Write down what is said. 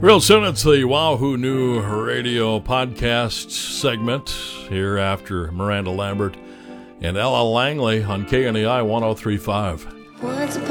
Real soon, it's the Wahoo New Radio podcast segment here after Miranda Lambert and Ella Langley on KNEI 103.5.